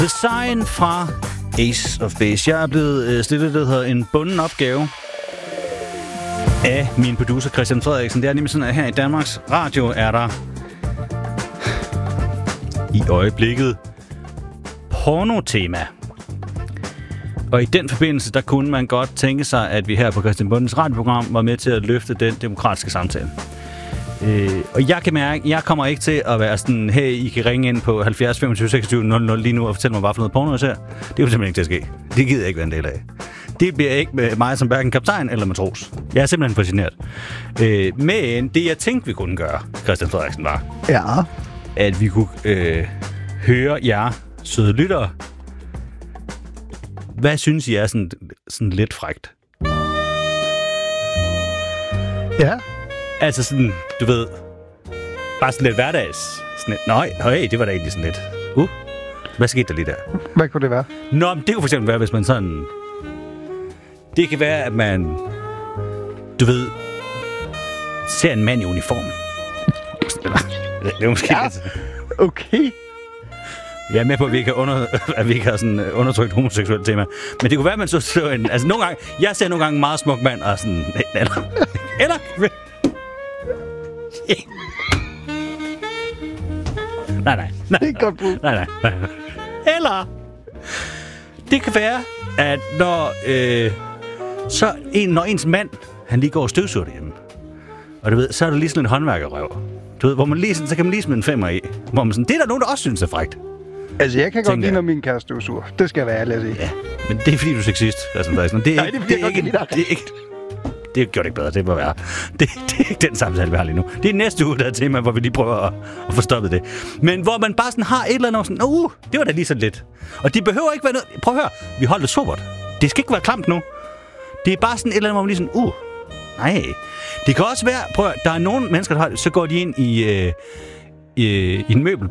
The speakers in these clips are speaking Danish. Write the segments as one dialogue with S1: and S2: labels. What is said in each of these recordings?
S1: The Sign fra Ace of Base. Jeg er blevet stillet, det hedder en bunden opgave af min producer Christian Frederiksen. Det er nemlig sådan, at her i Danmarks Radio er der i øjeblikket pornotema. Og i den forbindelse, der kunne man godt tænke sig, at vi her på Christian Bundens radioprogram var med til at løfte den demokratiske samtale. Og jeg kan mærke, jeg kommer ikke til at være sådan, hey, I kan ringe ind på 70 25 26 00 lige nu og fortælle mig, hvad for noget porno jeg ser. Det er jo simpelthen ikke til at ske. Det gider jeg ikke være en del af. Det bliver ikke med mig som hverken kaptajn eller matros. Jeg er simpelthen fascineret. Men det, jeg tænkte, vi kunne gøre, Christian Frederiksen, var, at vi kunne høre jer, søde lyttere. Hvad synes I er sådan lidt frækt?
S2: Ja.
S1: Altså sådan, du ved, bare sådan lidt hverdags. Sådan lidt, nøj, det var da egentlig sådan lidt. Hvad skete der lige der?
S2: Hvad kunne det være?
S1: Nå, men det kunne for eksempel være, hvis man sådan... Det kan være, at man, du ved, ser en mand i uniform. Det er måske lidt...
S2: Okay.
S1: Jeg er med på, at vi ikke har sådan undertrykt homoseksuelt tema. Men det kunne være, at man så en... Altså nogle gange... Jeg ser nogle gange en meget smuk mand og sådan... Eller... Nej.
S2: Det er godt brug.
S1: Nej. Eller... Det kan være, at når ens mand, han lige går og støvsuger derhjemme. Og du ved, så er der lige sådan en håndværkerrøv. Du ved, hvor man lige sådan, så kan man lige smide en 5'er i. Hvor man sådan, det er der nogen, der også synes er frækt.
S2: Altså, jeg kan godt lide, når min kæreste er sur. Det skal være ærlig at sige.
S1: Ja, men det er fordi, du er sexist. Altså, nej, det er ikke... Det gjorde det ikke bedre, det må være. Det er ikke den samtale, vi har lige nu. Det er næste uge, der er tema, hvor vi lige prøver at få stoppet det. Men hvor man bare sådan har et eller andet sådan, det var da lige sådan lidt. Og det behøver ikke være noget... Prøv at høre, vi holder det sobert. Det skal ikke være klamt nu. Det er bare sådan et eller andet, hvor man lige sådan, nej. Det kan også være, prøv at høre, der er nogle mennesker, der har det, så går de ind i en møbel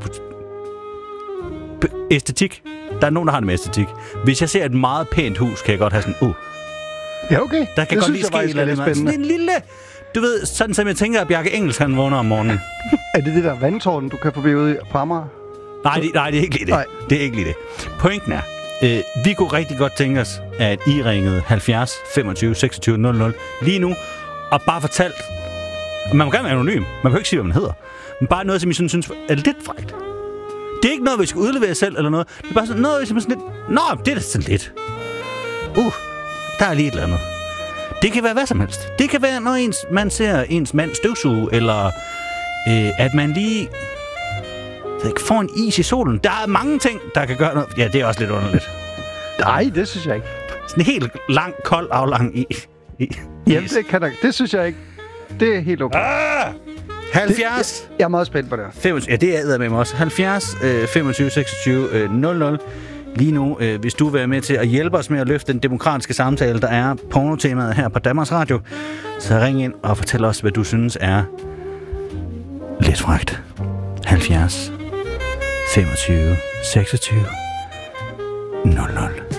S1: æstetik. Der er nogen, der har det med æstetik. Hvis jeg ser et meget pænt hus, kan jeg godt have sådan,
S2: Ja, okay.
S1: Der kan
S2: det
S1: godt lige ske et eller andet. Sådan en lille... Du ved, sådan som jeg tænker, at Bjarke Engels, han vågner om morgenen.
S2: Er det der vandtårn, du kan forbi ude på Amager?
S1: Nej, det er ikke lige det. Nej. Det er ikke lige det. Pointen er, vi kunne rigtig godt tænke os, at I ringede 70 25 26 00 lige nu, og bare fortalt... Man må gerne være anonym. Man behøver ikke sige, hvad man hedder. Men bare noget, som I synes er lidt frækt. Det er ikke noget, vi skal udlevere selv eller noget. Det er bare sådan noget, som er sådan lidt... Nå, det er da sådan lidt. Der er lige et eller andet. Det kan være hvad som helst. Det kan være, når man ser ens mand støvsuge, eller at man lige får en is i solen. Der er mange ting, der kan gøre noget. Ja, det er også lidt underligt.
S2: Nej, det synes jeg ikke.
S1: Sådan en helt lang, kold, aflang is.
S2: Jamen, det synes jeg ikke. Det er helt okay.
S1: 70.
S2: Jeg er meget spændt på det.
S1: 25, ja, det er med mig også. 70 25 26 00. Lige nu, hvis du vil være med til at hjælpe os med at løfte den demokratiske samtale, der er pornotemaet her på Danmarks Radio, så ring ind og fortæl os, hvad du synes er lidt frækt. 70 25 26 00.